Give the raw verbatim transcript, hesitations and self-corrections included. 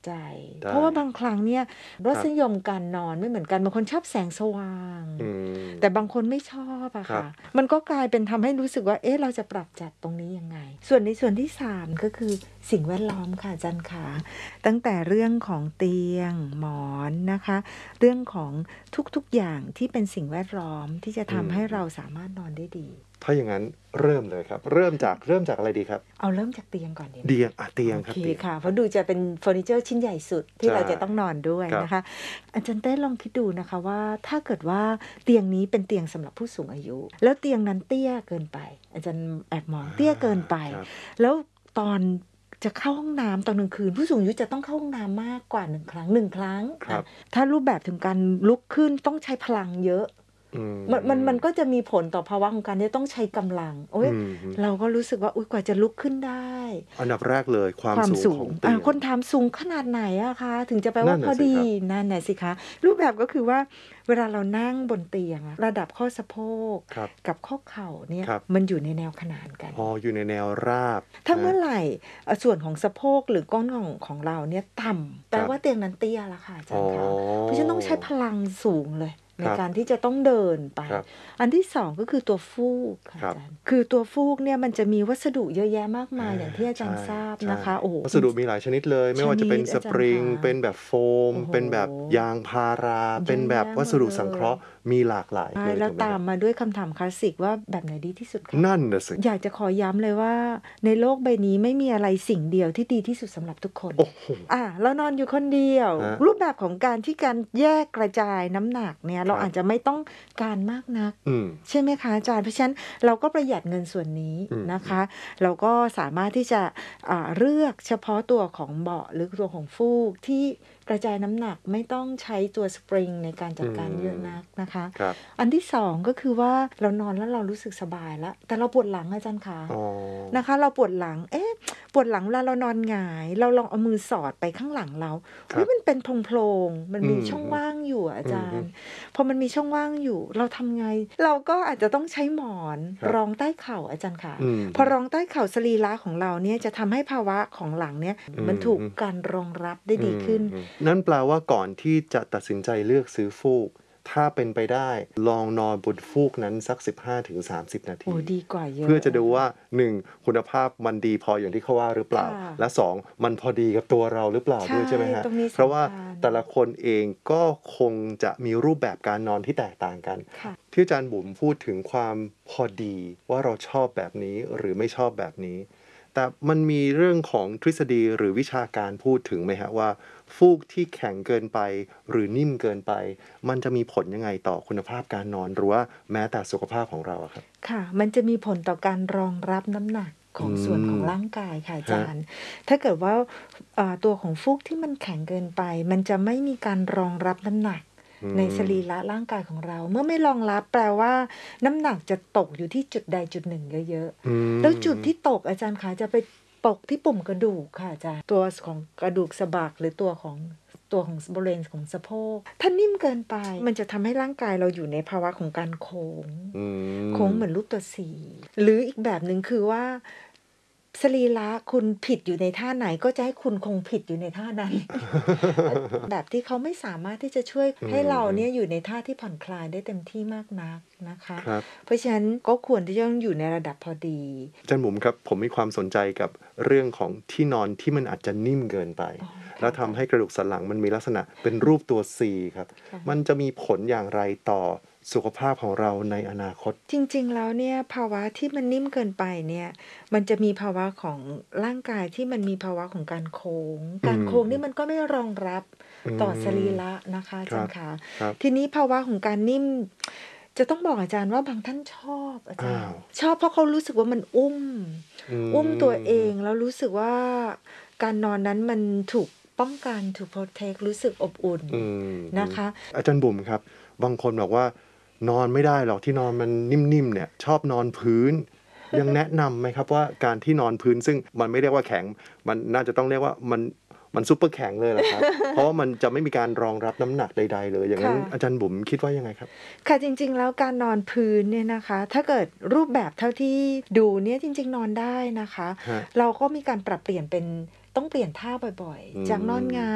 ใจเพราะว่าบางครั้งเนี่ยรสนิยมการนอนไม่เหมือนกันบางคนชอบแสงสว่างแต่บางคนไม่ชอบอะค่ะมันก็กลายเป็นทำให้รู้สึกว่าเอ๊ะเราจะปรับจัดตรงนี้ยังไงส่วนในส่วนที่สามก็คือสิ่งแวดล้อมค่ะอาจารย์ขาตั้งแต่เรื่องของเตียงหมอนนะคะเรื่องของทุกๆอย่างที่เป็นสิ่งแวดล้อมที่จะทำให้เราสามารถนอนได้ดีถ้าอย่างนั้นเริ่มเลยครับเริ่มจากเริ่มจากอะไรดีครับเอาเริ่มจากเตียงก่อนดีเตียงอ่ะเตียงครับโอเคค่ะเพราะดูจะเป็นเฟอร์นิเจอร์ชิ้นใหญ่สุดที่เราจะต้องนอนด้วยนะคะอาจารย์เต้ลองคิดดูนะคะว่าถ้าเกิดว่าเตียงนี้เป็นเตียงสำหรับผู้สูงอายุแล้วเตียงนั้นเตี้ยเกินไปอาจารย์แอบมองเตี้ยเกินไปแล้วตอนจะเข้าห้องน้ำตอนกลางคืนผู้สูงอายุจะต้องเข้าห้องน้ำมากกว่าหนึ่งครั้งหนึ่งครั้งถ้ารูปแบบถึงการลุกขึ้นต้องใช้พลังเยอะมันมันมันก็จะมีผลต่อภาวะของการที่ต้องใช้กำลังโอ้ยเราก็รู้สึกว่าอุ๊ยกว่าจะลุกขึ้นได้อันดับแรกเลยความสูงของเตียงคนถามสูงขนาดไหนอะคะถึงจะแปลว่าพอดีนั่นแหละสิคะรูปแบบก็คือว่าเวลาเรานั่งบนเตียงระดับข้อสะโพกกับข้อเข่าเนี่ยมันอยู่ในแนวขนานกันอ๋ออยู่ในแนวราบถ้าเมื่อไหร่ส่วนของสะโพกหรือก้นของของเราเนี่ยต่ำแปลว่าเตียงนั้นเตี้ยละค่ะอาจารย์คะเพราะฉะนั้นต้องใช้พลังสูงเลยในการที่จะต้องเดินไปอันที่สองก็คือตัวฟูกค่ะอาจารย์คือตัวฟูกเนี่ยมันจะมีวัสดุเยอะแยะมากมายอย่างที่อาจารย์ทราบนะคะโอ้วัสดุมีหลายชนิดเลยไม่ว่าจะเป็นสปริงเป็นแบบโฟมเป็นแบบยางพาราเป็นแบบวัสดุสังเคราะห์มีหลากหลายเลยแล้วตามมาด้วยคำถามคลาสสิกว่าแบบไหนดีที่สุดคะนั่นน่ะสิอยากจะขอย้ำเลยว่าในโลกใบนี้ไม่มีอะไรสิ่งเดียวที่ดีที่สุดสำหรับทุกคนอ่ะเรานอนอยู่คนเดียวรูปแบบของการที่การแยกกระจายน้ำหนักเนี่ยเราอาจจะไม่ต้องการมากนักใช่ไหมคะอาจารย์เพราะฉะนั้นเราก็ประหยัดเงินส่วนนี้นะคะเราก็สามารถที่จะเลือกเฉพาะตัวของเบาะหรือตัวของฟูกที่กระจายน้ำหนักไม่ต้องใช้ตัวสปริงในการจัดการเยอะนักนะคะอันที่สองก็คือว่าเรานอนแล้วเรารู้สึกสบายแล้วแต่เราปวดหลังอาจารย์คะนะคะเราปวดหลังเอ๊ะปวดหลังเวลาเรานอนหงายเราลองเอามือสอดไปข้างหลังเราเฮ้ยมันเป็นโพรงๆมันมีช่องว่างอยู่อาจารย์พอมันมีช่องว่างอยู่เราทำไงเราก็อาจจะต้องใช้หมอนรองใต้เข่าอาจารย์ค่ะพอรองใต้เข่าสรีระของเราเนี่ยจะทำให้ภาวะของหลังเนี่ยมันถูกการรองรับได้ดีขึ้นนั่นแปลว่าก่อนที่จะตัดสินใจเลือกซื้อฟูกถ้าเป็นไปได้ลองนอนบนฟูกนั้นสัก สิบห้าถึงสามสิบ นาทีโอ้ดีกว่าเยอะเพื่อจะดูว่าหนึ่งคุณภาพมันดีพออย่างที่เขาว่าหรือเปล่าและสองมันพอดีกับตัวเราหรือเปล่าด้วยใช่ไหมฮะเพราะว่าแต่ละคนเองก็คงจะมีรูปแบบการนอนที่แตกต่างกันที่อาจารย์บุ๋มพูดถึงความพอดีว่าเราชอบแบบนี้หรือไม่ชอบแบบนี้แต่มันมีเรื่องของทฤษฎีหรือวิชาการพูดถึงไหมฮะว่าฟูกที่แข็งเกินไปหรือนิ่มเกินไปมันจะมีผลยังไงต่อคุณภาพการนอนหรือว่าแม้แต่สุขภาพของเราครับค่ะมันจะมีผลต่อการรองรับน้ำหนักของส่วนของร่างกายค่ะอาจารย์ถ้าเกิดว่าตัวของฟูกที่มันแข็งเกินไปมันจะไม่มีการรองรับน้ำหนักในสรีระร่างกายของเราเมื่อไม่รองรับแปลว่าน้ำหนักจะตกอยู่ที่จุดใดจุดหนึ่งเยอะๆแล้วจุดที่ตกอาจารย์คะจะไปตกที่ปุ่มกระดูกค่ะอาจารย์ตัวของกระดูกสะบักหรือตัวของตัวของบริเวณของสะโพกถ้านิ่มเกินไปมันจะทำให้ร่างกายเราอยู่ในภาวะของการโค้งโค้งเหมือนรูปตัวสีหรืออีกแบบหนึ่งคือว่าสรีระคุณผิดอยู่ในท่าไหนก็จะให้คุณคงผิดอยู่ในท่านั้น แบบที่เขาไม่สามารถที่จะช่วยให้เราเนี่ยอยู่ในท่าที่ผ่อนคลายได้เต็มที่มากนักนะคะเพราะฉะนั้นก็ควรที่จะต้องอยู่ในระดับพอดีอาจารย์หมุมครับผมมีความสนใจกับเรื่องของที่นอนที่มันอาจจะนิ่มเกินไปแล้วทำให้กระดูกสันหลังมันมีลักษณะเป็นรูปตัว C ครับมันจะมีผลอย่างไรต่อสุขภาพของเราในอนาคตจริงๆแล้วเนี่ยภาวะที่มันนิ่มเกินไปเนี่ยมันจะมีภาวะของร่างกายที่มันมีภาวะของการโค้งการโค้งนี่มันก็ไม่รองรับต่อสรีระนะคะอาจารย์คะทีนี้ภาวะของการนิ่มจะต้องบอกอาจารย์ว่าบางท่านชอบอาจารย์ชอบเพราะเขารู้สึกว่ามันอุ้มอุ้มตัวเองแล้วรู้สึกว่าการนอนนั้นมันถูกป้องกันถูกโปรเทครู้สึกอบอุ่นนะคะอาจารย์บุ๋มครับบางคนบอกว่านอนไม่ได้หรอกที่นอนมันนิ่มๆเนี่ยชอบนอนพื้นยังแนะนำไหมครับว่าการที่นอนพื้นซึ่งมันไม่เรียกว่าแข็งมันน่าจะต้องเรียกว่ามันมันซุปเปอร์แข็งเลยแหละครับ เพราะว่ามันจะไม่มีการรองรับน้ำหนักใดๆเลยอย่างนั้นอาจารย์บุ๋มคิดว่ายังไงครับค่ะจริงๆแล้วการนอนพื้นเนี่ยนะคะถ้าเกิดรูปแบบเท่าที่ดูเนี่ยจริงๆนอนได้นะคะเราก็มีการปรับเปลี่ยนเป็นต้องเปลี่ยนท่าบ่อยๆจากนอนหงาย